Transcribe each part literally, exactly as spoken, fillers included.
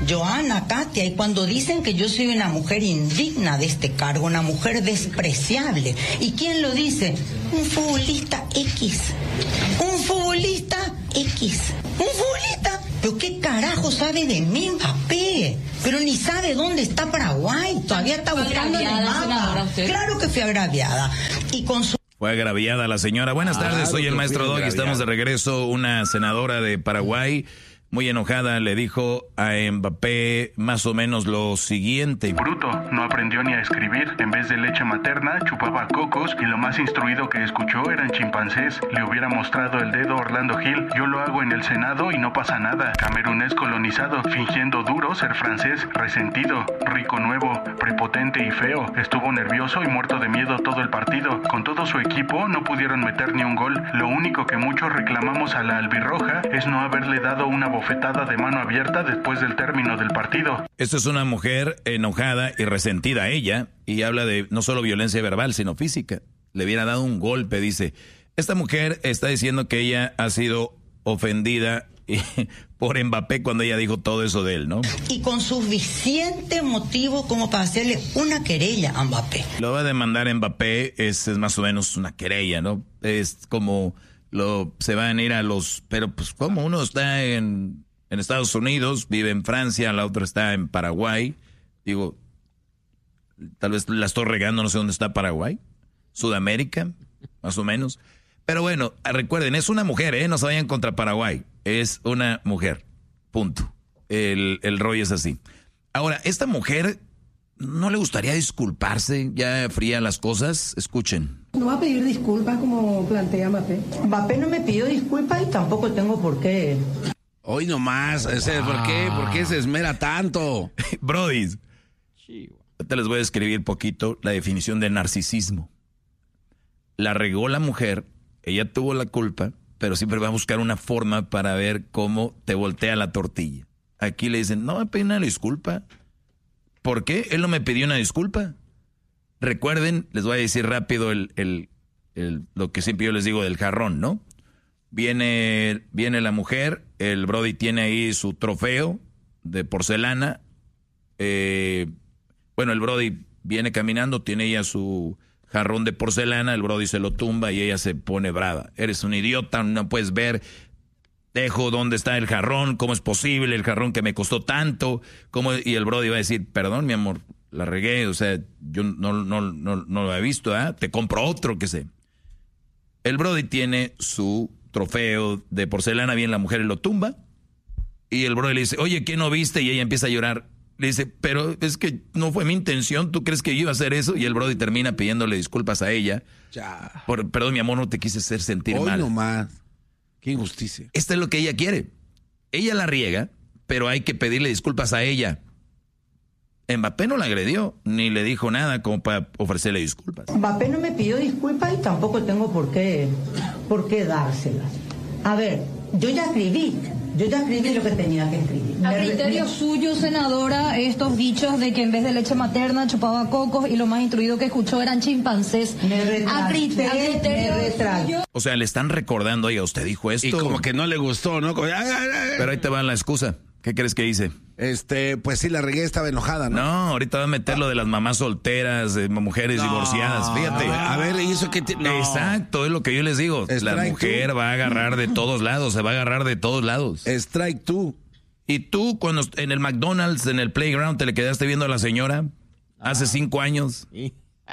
Joana, Katia, y cuando dicen que yo soy una mujer indigna de este cargo, una mujer despreciable. ¿Y quién lo dice? Un futbolista X. Un futbolista X. Un futbolista. ¿Pero qué carajo sabe de mí, Mbappé? Pero ni sabe dónde está Paraguay. Todavía está buscando en el mapa. Claro que fui agraviada. Y con su... Fue agraviada la señora. Buenas tardes, ah, soy el maestro Doggy. Estamos de regreso. Una senadora de Paraguay, muy enojada, le dijo a Mbappé más o menos lo siguiente. Bruto, no aprendió ni a escribir. En vez de leche materna, chupaba cocos y lo más instruido que escuchó eran chimpancés. Le hubiera mostrado el dedo Orlando Gil. Yo lo hago en el Senado y no pasa nada. Camerunés colonizado, fingiendo duro ser francés, resentido, rico nuevo, prepotente y feo. Estuvo nervioso y muerto de miedo todo el partido. Con todo su equipo no pudieron meter ni un gol. Lo único que muchos reclamamos a la albirroja es no haberle dado una bofetada de mano abierta después del término del partido. Esto es una mujer enojada y resentida a ella, y habla de no solo violencia verbal, sino física. Le hubiera dado un golpe, dice. Esta mujer está diciendo que ella ha sido ofendida por Mbappé cuando ella dijo todo eso de él, ¿no? Y con suficiente motivo como para hacerle una querella a Mbappé. Lo va a demandar Mbappé, es, es más o menos una querella, ¿no? Es como... Lo, se van a ir a los... Pero pues como uno está en, en Estados Unidos, vive en Francia, la otra está en Paraguay. Digo, tal vez la estoy regando, no sé dónde está Paraguay. Sudamérica, más o menos. Pero bueno, recuerden, es una mujer, ¿eh? No se vayan contra Paraguay. Es una mujer, punto. El, el rollo es así. Ahora, esta mujer... ¿No le gustaría disculparse? Ya fría las cosas. Escuchen. ¿No va a pedir disculpas como plantea Mbappé? Mbappé no me pidió disculpas y tampoco tengo por qué. Hoy nomás. Ese, ¿por qué? ¿Por qué se esmera tanto? Brody. Ahorita les voy a escribir poquito la definición de narcisismo. La regó la mujer, ella tuvo la culpa, pero siempre va a buscar una forma para ver cómo te voltea la tortilla. Aquí le dicen, no me pedí una disculpa. ¿Por qué? Él no me pidió una disculpa. Recuerden, les voy a decir rápido el, el, el, lo que siempre yo les digo del jarrón, ¿no? Viene, viene la mujer, el Brody tiene ahí su trofeo de porcelana. Eh, bueno, el Brody viene caminando, tiene ella su jarrón de porcelana, el Brody se lo tumba y ella se pone brava. Eres un idiota, no puedes ver... Dejo dónde está el jarrón, cómo es posible el jarrón que me costó tanto, cómo, y el Brody va a decir, perdón mi amor, la regué, o sea, yo no, no, no, no lo he visto, ¿eh? Te compro otro, que sé. El Brody tiene su trofeo de porcelana, bien la mujer lo tumba, y el Brody le dice, oye, ¿qué no viste? Y ella empieza a llorar, le dice, pero es que no fue mi intención, ¿tú crees que yo iba a hacer eso? Y el Brody termina pidiéndole disculpas a ella, ya. Por, perdón mi amor, no te quise hacer sentir Hoy mal. No más. Qué injusticia. Esto es lo que ella quiere. Ella la riega, pero hay que pedirle disculpas a ella. Mbappé no la agredió, ni le dijo nada como para ofrecerle disculpas. Mbappé no me pidió disculpas y tampoco tengo por qué, por qué dárselas. A ver, yo ya escribí, yo ya escribí lo que tenía que escribir. A criterio suyo, senadora, estos dichos de que en vez de leche materna chupaba cocos y lo más instruido que escuchó eran chimpancés. Me retracté, a criterio, a criterio me retracté. O sea, le están recordando, oiga, usted dijo esto. Y como que no le gustó, ¿no? Como, ay, ay, ay. Pero ahí te va la excusa. ¿Qué crees que hice? Este, pues sí, la regué, estaba enojada, ¿no? No, ahorita va a meter lo de las mamás solteras, de mujeres no, divorciadas, fíjate. A ver, ¿y eso qué te... no. Exacto, es lo que yo les digo. Strike la mujer two. Va a agarrar de todos lados, se va a agarrar de todos lados. Strike two. Y tú, cuando en el McDonald's, en el playground, te le quedaste viendo a la señora hace cinco años. Me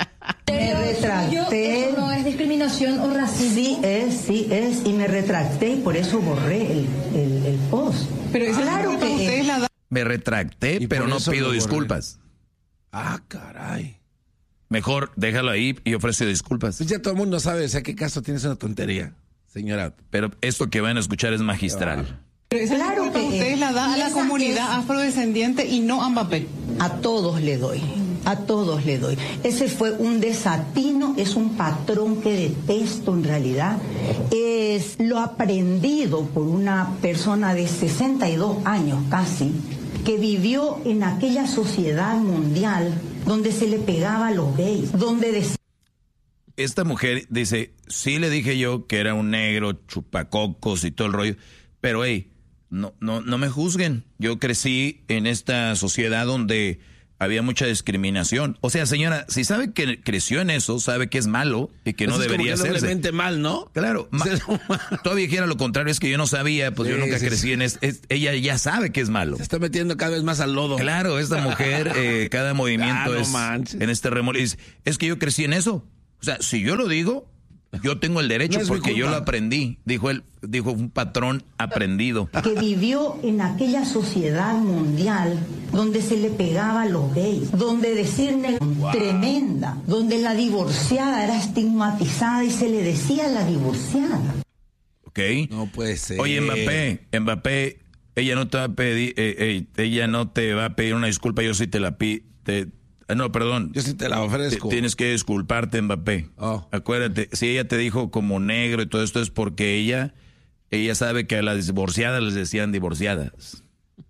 retracté. Eso no es discriminación o racismo. Sí es, sí es, y me retracté y por eso borré el, el, el post. Pero eso claro que ustedes la da- me retracté, pero no pido disculpas. Ah, caray. Mejor déjalo ahí y ofrece disculpas. Pues ya todo el mundo sabe, o sea, qué caso tienes una tontería, señora. Pero esto que van a escuchar es magistral. Pero esa Claro disculpa que ustedes es. la dan a la comunidad afrodescendiente y no a Mbappé. A todos le doy, a todos le doy. Ese fue un desatino, es un patrón que detesto en realidad. Es lo aprendido por una persona de sesenta y dos años casi, que vivió en aquella sociedad mundial donde se le pegaba a los gays, donde decía... Esta mujer dice, sí le dije yo que era un negro, chupacocos y todo el rollo, pero hey, no, no, no me juzguen. Yo crecí en esta sociedad donde había mucha discriminación. O sea, señora, si sabe que creció en eso, sabe que es malo y que no Entonces, debería como que hacerse. doblemente mal, ¿no? Claro, ma- todavía dijera lo contrario, es que yo no sabía, pues Sí, yo nunca sí, crecí sí. en es, es- ella ya sabe que es malo. Se está metiendo cada vez más al lodo. Claro, esta mujer, eh, cada movimiento Ah, no es manches. en este remolino. Es, es que yo crecí en eso. O sea, si yo lo digo, yo tengo el derecho No es mi porque yo culpa. lo aprendí. Dijo él, dijo un patrón aprendido. Que vivió en aquella sociedad mundial donde se le pegaba a los gays, donde decir ne- tremenda, donde la divorciada era estigmatizada y se le decía la divorciada. ¿Ok? No puede ser. Oye, Mbappé, Mbappé, ella no te va a pedir, eh, eh, ella no te va a pedir una disculpa, yo sí te la pido. No, perdón. Yo sí te la ofrezco. Te- tienes que disculparte, Mbappé. Oh. Acuérdate, si ella te dijo como negro y todo esto es porque ella, ella sabe que a las divorciadas les decían divorciadas.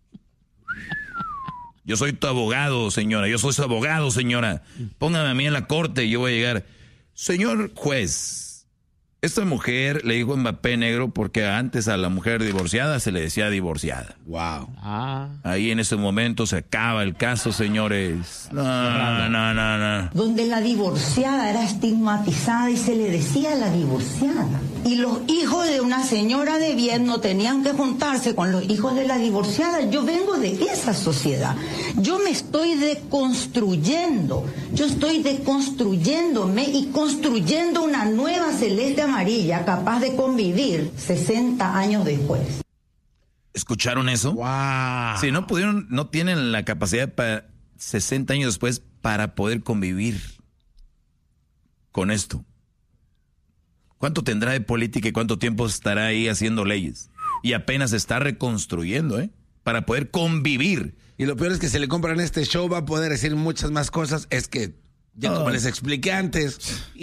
Yo soy tu abogado, señora. Yo soy su abogado, señora. Póngame a mí en la corte y yo voy a llegar. Señor juez, esta mujer le dijo Mbappé negro porque antes a la mujer divorciada se le decía divorciada. Wow. Ahí en ese momento se acaba el caso, señores. No, no, no, no. Donde la divorciada era estigmatizada y se le decía la divorciada. Y los hijos de una señora de bien no tenían que juntarse con los hijos de la divorciada. Yo vengo de esa sociedad. Yo me estoy deconstruyendo. Yo estoy deconstruyéndome y construyendo una nueva celeste amarilla capaz de convivir sesenta años después. ¿Escucharon eso? Wow. Si no pudieron, no tienen la capacidad para sesenta años después para poder convivir con esto. ¿Cuánto tendrá de política y cuánto tiempo estará ahí haciendo leyes? Y apenas se está reconstruyendo, ¿eh? Para poder convivir. Y lo peor es que si le compran este show va a poder decir muchas más cosas. Es que, ya Oh. como les expliqué antes.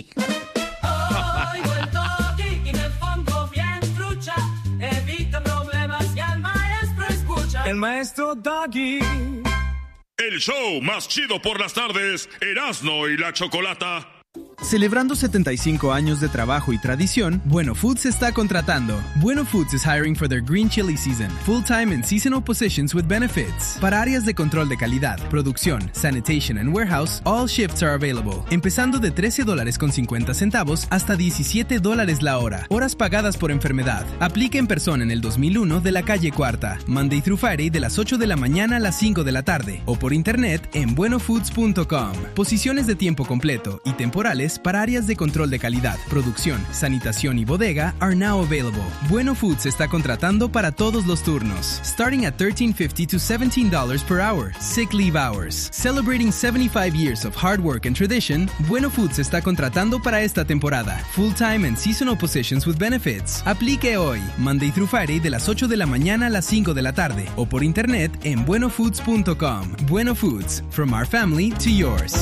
Oigo el toque y me pongo bien trucha. Evito problemas y al maestro escucha. El maestro Doggy. El show más chido por las tardes, Erasmo y la Chocolata. Celebrando setenta y cinco años de trabajo y tradición, Bueno Foods está contratando. Bueno Foods is hiring for their green chili season, full-time and seasonal positions with benefits. Para áreas de control de calidad, producción, sanitation and warehouse, all shifts are available. Empezando de trece dólares con cincuenta centavos hasta diecisiete dólares la hora. Horas pagadas por enfermedad. Aplica en persona en el dos mil uno de la calle Cuarta. Monday through Friday de las ocho de la mañana a las cinco de la tarde. O por internet en bueno foods punto com. Posiciones de tiempo completo y temporales para áreas de control de calidad, producción, sanitación y bodega are now available. Bueno Foods está contratando para todos los turnos, starting at thirteen fifty to seventeen dollars per hour. Sick leave hours. Celebrating seventy-five years of hard work and tradition, Bueno Foods está contratando para esta temporada. Full-time and seasonal positions with benefits. Aplique hoy, Monday through Friday de las ocho de la mañana a las cinco de la tarde o por internet en bueno foods punto com. Bueno Foods, from our family to yours.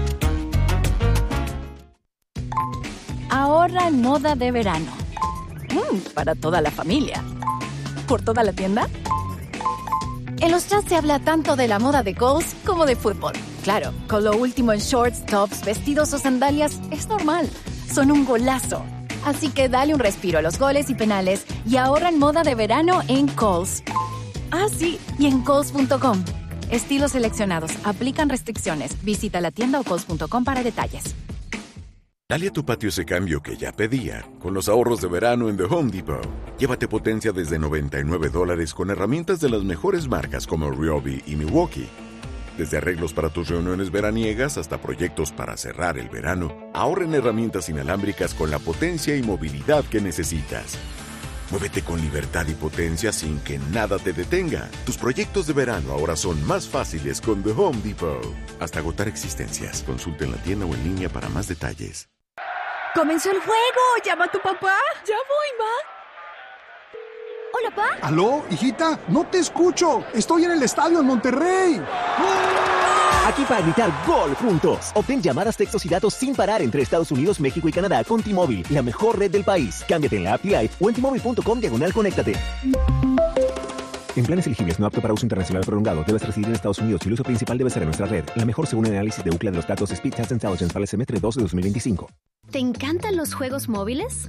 Ahorra en moda de verano. Mm, para toda la familia. ¿Por toda la tienda? En los chats se habla tanto de la moda de Kohl's como de fútbol. Claro, con lo último en shorts, tops, vestidos o sandalias es normal. Son un golazo. Así que dale un respiro a los goles y penales y ahorra en moda de verano en Kohl's. Ah, sí, y en Kohl's punto com. Estilos seleccionados. Aplican restricciones. Visita la tienda o Kohl's punto com para detalles. Dale a tu patio ese cambio que ya pedía, con los ahorros de verano en The Home Depot. Llévate potencia desde noventa y nueve dólares con herramientas de las mejores marcas como Ryobi y Milwaukee. Desde arreglos para tus reuniones veraniegas hasta proyectos para cerrar el verano, ahorra en herramientas inalámbricas con la potencia y movilidad que necesitas. Muévete con libertad y potencia sin que nada te detenga. Tus proyectos de verano ahora son más fáciles con The Home Depot. Hasta agotar existencias. Consulta en la tienda o en línea para más detalles. ¡Comenzó el juego! ¡Llama a tu papá! ¡Ya voy, ma! Hola, pa. ¿Aló, hijita? No te escucho. Estoy en el estadio en Monterrey. Aquí para gritar gol juntos. Obtén llamadas, textos y datos sin parar entre Estados Unidos, México y Canadá con T-Mobile, la mejor red del país. Cámbiate en la app T-Life o en T Mobile punto com diagonal conéctate. En planes elegibles no apto para uso internacional prolongado, debes residir en Estados Unidos y el uso principal debe ser en nuestra red. La mejor según el análisis de Ookla de los datos Speed Test Intelligence para el semestre dos de dos mil veinticinco. ¿Te encantan los juegos móviles?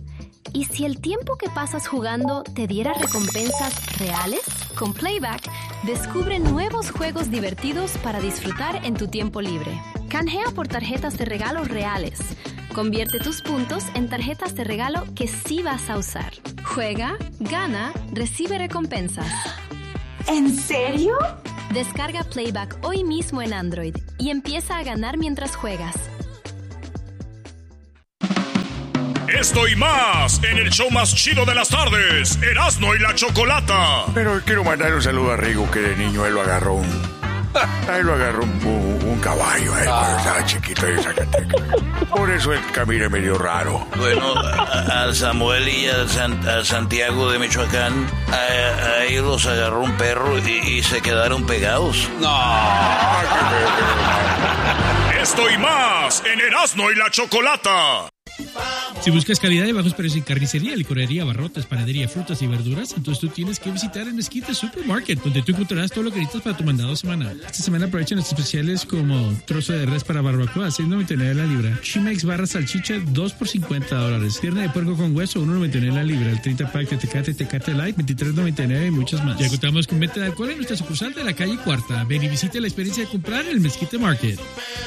¿Y si el tiempo que pasas jugando te diera recompensas reales? Con Playback, descubre nuevos juegos divertidos para disfrutar en tu tiempo libre. Canjea por tarjetas de regalo reales. Convierte tus puntos en tarjetas de regalo que sí vas a usar. Juega, gana, recibe recompensas. ¿En serio? Descarga Playback hoy mismo en Android y empieza a ganar mientras juegas. Esto y más en el show más chido de las tardes, Erasmo y la Chocolata. Pero quiero mandar un saludo a Rigo, que de niño él lo agarró un... Ahí lo agarró un, un, un caballo, él, cuando estaba chiquito en Zacatecas. Por eso él camina medio raro. Bueno, a, a Samuel y a, San, a Santiago de Michoacán, a, ahí los agarró un perro y, y se quedaron pegados. No. Esto y más en Erasmo y la Chocolata. Si buscas calidad y bajos precios en carnicería, licorería, abarrotes, panadería, frutas y verduras, entonces tú tienes que visitar el Mezquite Supermarket, donde tú encontrarás todo lo que necesitas para tu mandado semanal. Esta semana aprovecha los especiales como trozo de res para barbacoa, seis noventa y nueve la libra. Chimex barra salchicha, dos por cincuenta dólares. Pierna de puerco con hueso, uno noventa y nueve la libra. El treinta pack de Tecate, Tecate Light, veintitrés noventa y nueve y muchas más. Ya contamos con venta de alcohol en nuestra sucursal de la calle Cuarta. Ven y visite la experiencia de comprar en el Mezquite Market.